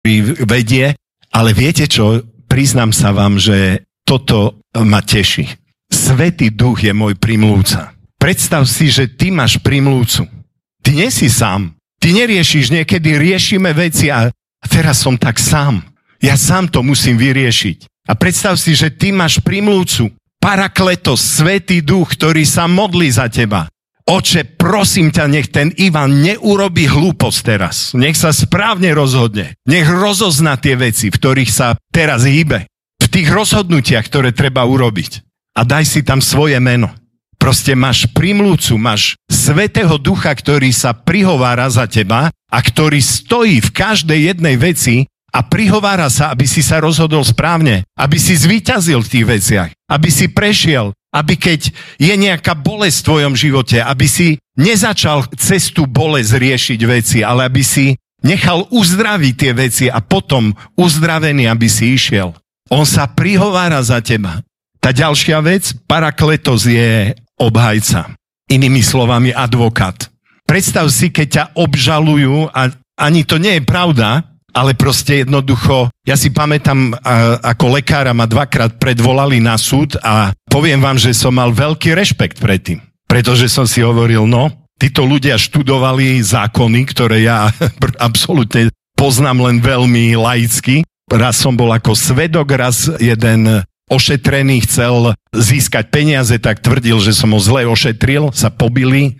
vedie, ale viete čo, priznám sa vám, že toto ma teší. Svätý Duch je môj primlúca. Predstav si, že ty máš primlúcu. Ty nie si sám. Ty neriešiš, niekedy riešime veci a teraz som tak sám. Ja sám to musím vyriešiť. A predstav si, že ty máš primlúcu. Parakletos, Svätý Duch, ktorý sa modlí za teba. Oče, prosím ťa, nech ten Ivan neurobí hlúposť teraz. Nech sa správne rozhodne. Nech rozozná tie veci, v ktorých sa teraz hýbe. V tých rozhodnutiach, ktoré treba urobiť. A daj si tam svoje meno. Proste máš primlúcu, máš Svätého Ducha, ktorý sa prihovára za teba a ktorý stojí v každej jednej veci a prihovára sa, aby si sa rozhodol správne, aby si zvíťazil v tých veciach, aby si prešiel, aby keď je nejaká bolesť v tvojom živote, aby si nezačal cez tú bolesť riešiť veci, ale aby si nechal uzdraviť tie veci a potom uzdravený, aby si išiel. On sa prihovára za teba. Tá ďalšia vec, parakletos je obhajca. Inými slovami advokát. Predstav si, keď ťa obžalujú a ani to nie je pravda, ale proste jednoducho, ja si pamätám, ako lekára ma 2-krát predvolali na súd a poviem vám, že som mal veľký rešpekt predtým. Pretože som si hovoril, no, títo ľudia študovali zákony, ktoré ja absolútne poznám len veľmi laicky. Raz som bol ako svedok, raz jeden ošetrený chcel získať peniaze, tak tvrdil, že som ho zle ošetril, sa pobili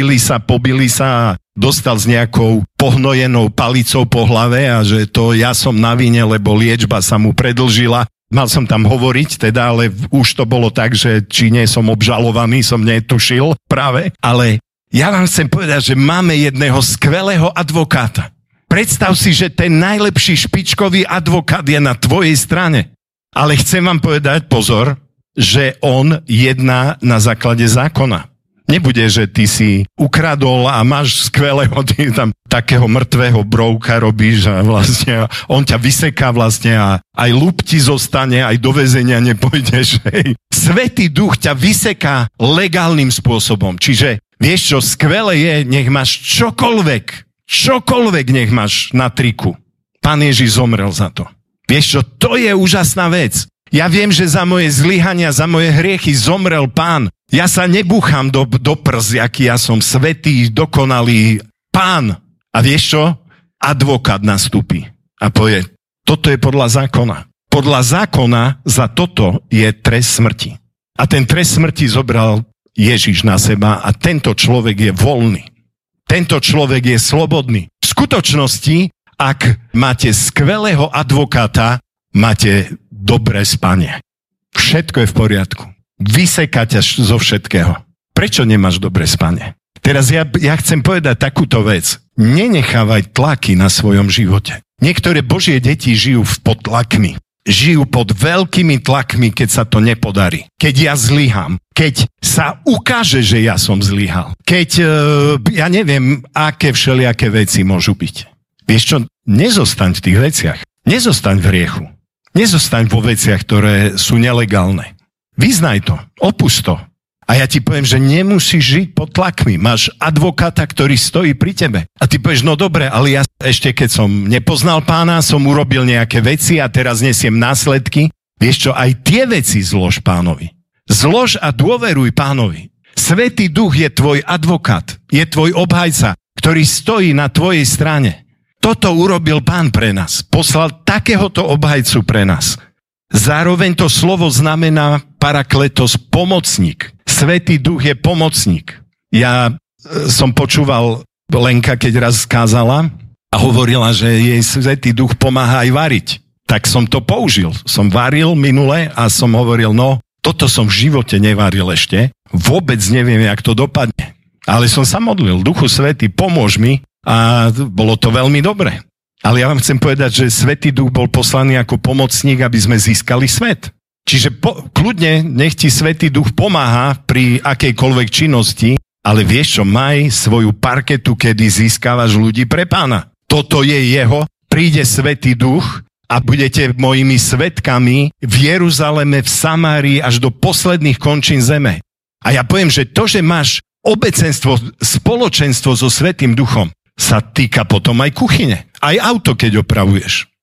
sa a dostal s nejakou pohnojenou palicou po hlave a že to ja som na vine, lebo liečba sa mu predlžila. Mal som tam hovoriť teda, ale už to bolo tak, že či nie som obžalovaný, som netušil práve. Ale ja vám chcem povedať, že máme jedného skvelého advokáta. Predstav si, že ten najlepší špičkový advokát je na tvojej strane. Ale chcem vám povedať, pozor, že on jedná na základe zákona. Nebude, že ty si ukradol a máš skvelého, ty tam takého mŕtvého brouka robíš a vlastne on ťa vyseká vlastne a aj ľub ti zostane, aj do väzenia nepôjdeš. Hej. Svätý Duch ťa vyseká legálnym spôsobom. Čiže vieš čo, skvelé je, nech máš čokoľvek nech máš na triku. Pán Ježiš zomrel za to. Vieš čo, to je úžasná vec. Ja viem, že za moje zlyhania, za moje hriechy zomrel Pán. Ja sa nebúcham do prs, aký ja som svätý, dokonalý Pán. A vieš čo? Advokát nastúpi a povie, toto je podľa zákona. Podľa zákona za toto je trest smrti. A ten trest smrti zobral Ježiš na seba a tento človek je voľný. Tento človek je slobodný. V skutočnosti, ak máte skvelého advokáta, máte dobré spanie. Všetko je v poriadku. Vyseká ťa zo všetkého. Prečo nemáš dobré spanie? Teraz ja chcem povedať takúto vec. Nenechávaj tlaky na svojom živote. Niektoré Božie deti žijú pod tlakmi. Žijú pod veľkými tlakmi, keď sa to nepodarí. Keď ja zlyhám. Keď sa ukáže, že ja som zlyhal. Keď, ja neviem, aké všelijaké veci môžu byť. Vieš čo, nezostaň v tých veciach. Nezostaň v hriechu. Nezostaň vo veciach, ktoré sú nelegálne. Vyznaj to, opusť to. A ja ti poviem, že nemusíš žiť pod tlakmi. Máš advokáta, ktorý stojí pri tebe. A ty povieš, no dobre, ale ja ešte keď som nepoznal Pána, som urobil nejaké veci a teraz nesiem následky. Vieš čo, aj tie veci zlož Pánovi. Zlož a dôveruj Pánovi. Svätý Duch je tvoj advokát, je tvoj obhajca, ktorý stojí na tvojej strane. Toto urobil Pán pre nás. Poslal takéhoto obhajcu pre nás. Zároveň to slovo znamená parakletos, pomocník. Svätý Duch je pomocník. Ja som počúval Lenka, keď raz kázala a hovorila, že jej Svätý Duch pomáha aj variť. Tak som to použil. Som varil minule a som hovoril, no, toto som v živote nevaril ešte. Vôbec neviem, jak to dopadne. Ale som sa modlil. Duchu Svätý, pomôž mi. A bolo to veľmi dobre. Ale ja vám chcem povedať, že Svätý Duch bol poslaný ako pomocník, aby sme získali svet. Čiže kľudne nech ti Svätý Duch pomáha pri akejkoľvek činnosti, ale vieš čo, maj svoju parketu, kedy získavaš ľudí pre Pána. Toto je jeho, príde Svätý Duch a budete mojimi svedkami v Jeruzaleme, v Samárii až do posledných končín zeme. A ja poviem, že to, že máš obecenstvo, spoločenstvo so Svätým Duchom, sa týka potom aj kuchyne. Aj auto, keď opravuješ.